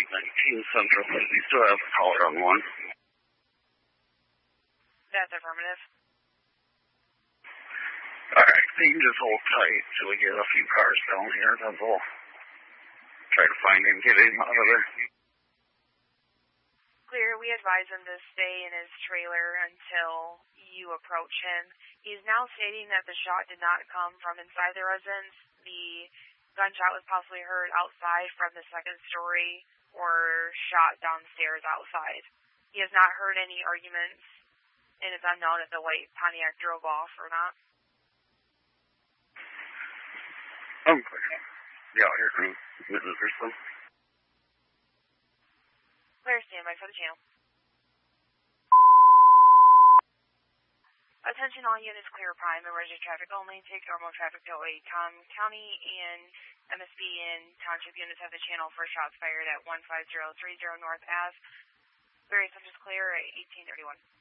19 Central. You still have power on one. That's affirmative. Alright, so you can just hold tight till we get a few cars down here, that's all. Try to find him, get him out of there. Clear, we advise him to stay in his trailer until you approach him. He's now stating that the shot did not come from inside the residence. The gunshot was possibly heard outside from the second story or shot downstairs outside. He has not heard any arguments, and it's unknown if the white Pontiac drove off or not. Yeah, here comes Mrs. Grissom. Clear, standby for the channel. Attention all units, clear prime, emergency traffic only. Take normal traffic to Whatcom County and MSB and township units have the channel for shots fired at 15030 North Ave. Various subjects clear at 1831.